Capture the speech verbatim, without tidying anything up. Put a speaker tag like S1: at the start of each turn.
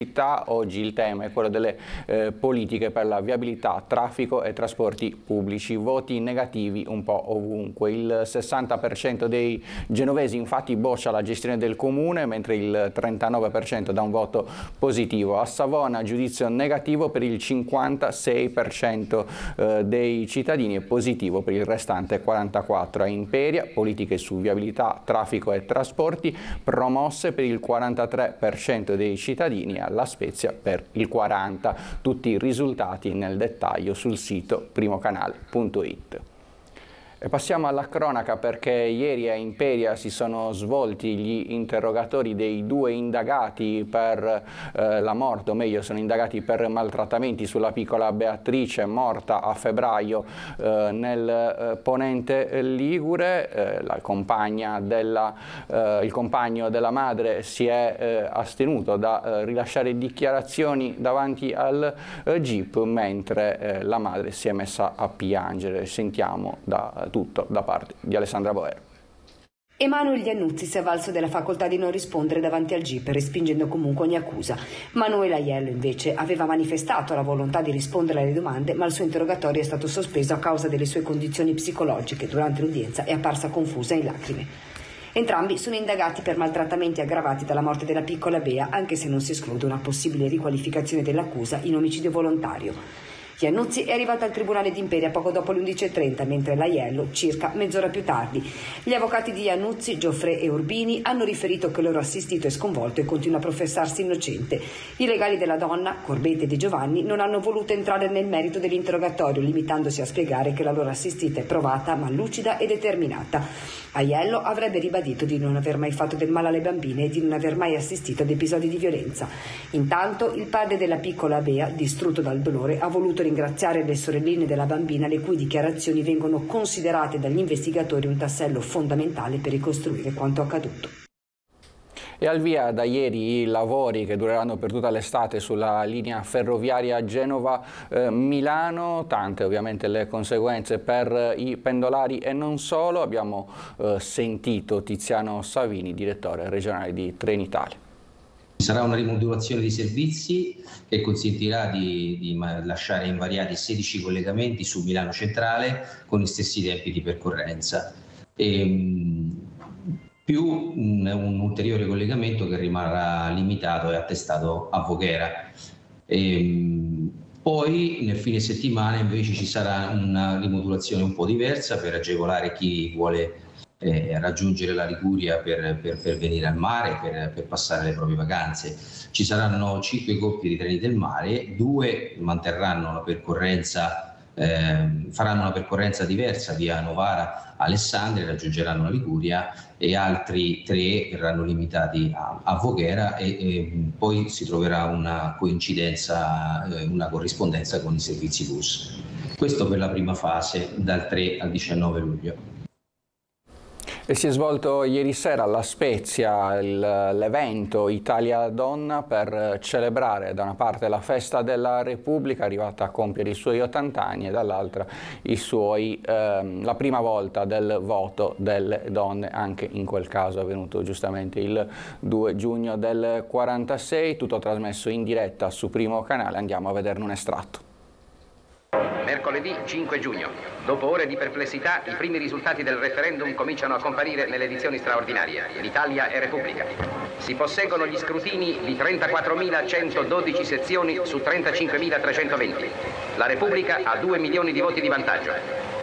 S1: Oggi il tema è quello delle eh, politiche per la viabilità, traffico e trasporti pubblici. Voti negativi un po' ovunque. Il sessanta per cento dei genovesi infatti boccia la gestione del comune, mentre il trentanove per cento dà un voto positivo. A Savona giudizio negativo per il cinquantasei per cento eh, dei cittadini e positivo per il restante quarantaquattro per cento. A Imperia politiche su viabilità, traffico e trasporti promosse per il quarantatré per cento dei cittadini, La Spezia per il quaranta per cento. Tutti i risultati nel dettaglio sul sito primocanale punto it. E passiamo alla cronaca, perché ieri a Imperia si sono svolti gli interrogatori dei due indagati per eh, la morte, o meglio sono indagati per maltrattamenti sulla piccola Beatrice morta a febbraio eh, nel eh, Ponente Ligure. Eh, la compagna della, eh, il compagno della madre si è eh, astenuto da eh, rilasciare dichiarazioni davanti al eh, G I P, mentre eh, la madre si è messa a piangere. Sentiamo da tutto da parte di Alessandra Boer.
S2: Emanuele Iannuzzi si è avvalso della facoltà di non rispondere davanti al G I P, respingendo comunque ogni accusa. Manuela Aiello invece aveva manifestato la volontà di rispondere alle domande, ma il suo interrogatorio è stato sospeso a causa delle sue condizioni psicologiche. Durante l'udienza è apparsa confusa e in lacrime. Entrambi sono indagati per maltrattamenti aggravati dalla morte della piccola Bea, anche se non si esclude una possibile riqualificazione dell'accusa in omicidio volontario. Iannuzzi è arrivato al Tribunale di Imperia poco dopo le undici e trenta, mentre l'Aiello circa mezz'ora più tardi. Gli avvocati di Iannuzzi, Gioffre e Urbini, hanno riferito che il loro assistito è sconvolto e continua a professarsi innocente. I legali della donna, Corbete e Di Giovanni, non hanno voluto entrare nel merito dell'interrogatorio, limitandosi a spiegare che la loro assistita è provata, ma lucida e determinata. Aiello avrebbe ribadito di non aver mai fatto del male alle bambine e di non aver mai assistito ad episodi di violenza. Intanto il padre della piccola Bea, distrutto dal dolore, ha voluto ringraziare le sorelline della bambina, le cui dichiarazioni vengono considerate dagli investigatori un tassello fondamentale per ricostruire quanto accaduto.
S1: E al via da ieri i lavori che dureranno per tutta l'estate sulla linea ferroviaria Genova-Milano, tante ovviamente le conseguenze per i pendolari e non solo. Abbiamo eh, sentito Tiziano Savini, direttore regionale di Trenitalia.
S3: Ci sarà una rimodulazione di servizi che consentirà di, di lasciare invariati sedici collegamenti su Milano Centrale con gli stessi tempi di percorrenza. E, più un, un ulteriore collegamento che rimarrà limitato e attestato a Voghera. E, poi nel fine settimana invece ci sarà una rimodulazione un po' diversa per agevolare chi vuole eh, raggiungere la Liguria per, per, per venire al mare, per, per passare le proprie vacanze. Ci saranno cinque coppie di treni del mare, due manterranno la percorrenza Eh, faranno una percorrenza diversa via Novara Alessandria, raggiungeranno la Liguria, e altri tre verranno limitati a, a Voghera e, e poi si troverà una coincidenza, eh, una corrispondenza con i servizi bus. Questo per la prima fase dal tre al diciannove luglio.
S1: E si è svolto ieri sera alla Spezia l'evento Italia Donna per celebrare da una parte la festa della Repubblica, arrivata a compiere i suoi ottanta anni, e dall'altra i suoi, ehm, la prima volta del voto delle donne, anche in quel caso avvenuto giustamente il due giugno del quarantasei, tutto trasmesso in diretta su Primo Canale. Andiamo a vederne un estratto.
S4: Mercoledì cinque giugno. Dopo ore di perplessità, i primi risultati del referendum cominciano a comparire nelle edizioni straordinarie. L'Italia è Repubblica. Si posseggono gli scrutini di trentaquattromilacentododici sezioni su trentacinquemilatrecentoventi. La Repubblica ha due milioni di voti di vantaggio.